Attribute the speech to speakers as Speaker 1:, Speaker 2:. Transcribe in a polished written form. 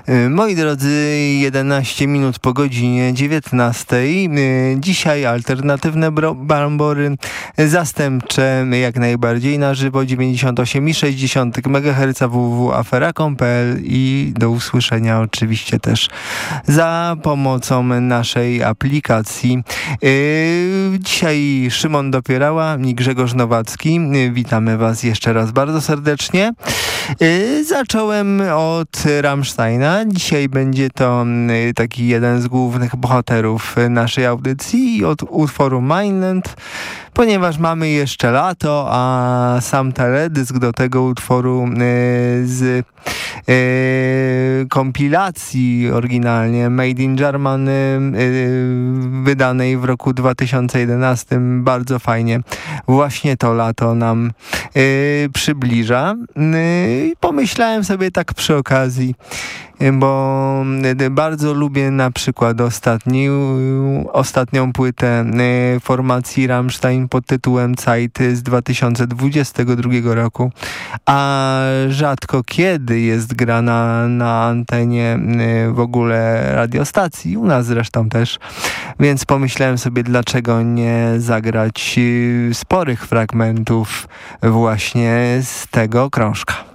Speaker 1: Moi drodzy, 11 minut po godzinie 19. Dzisiaj alternatywne brambory zastępcze, jak najbardziej na żywo, 98,6 MHz www.afera.pl i do usłyszenia oczywiście też za pomocą naszej aplikacji. Dzisiaj Szymon Dopierała i Grzegorz Nowacki. Witamy Was jeszcze raz bardzo serdecznie. Zacząłem od Rammsteina. Dzisiaj będzie to taki jeden z głównych bohaterów naszej audycji od utworu Mainland, ponieważ mamy jeszcze lato, a sam teledysk do tego utworu z kompilacji oryginalnie Made in Germany wydanej w roku 2011 bardzo fajnie właśnie to lato nam przybliża. Pomyślałem sobie tak przy okazji, bo bardzo lubię na przykład ostatnią płytę formacji Rammstein pod tytułem Zeit z 2022 roku, a rzadko kiedy jest grana na antenie w ogóle radiostacji, u nas zresztą też, więc pomyślałem sobie, dlaczego nie zagrać sporych fragmentów właśnie z tego krążka.